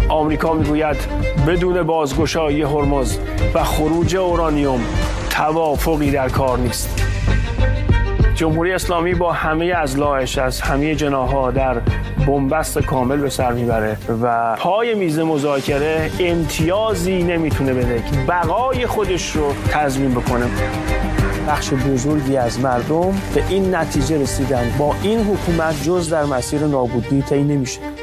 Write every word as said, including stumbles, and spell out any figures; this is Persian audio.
آمریکا میگوید بدون بازگشایی هرمز و خروج اورانیوم توافقی در کار نیست. جمهوری اسلامی با همه اضلاعش از همه جناح‌ها در بنبست کامل به سر میبره و پای میز مذاکره امتیازی نمیتونه بده که بقای خودش رو تضمین بکنه. بخش بزرگی از مردم به این نتیجه رسیدن با این حکومت جز در مسیر نابودی طی نمیشه.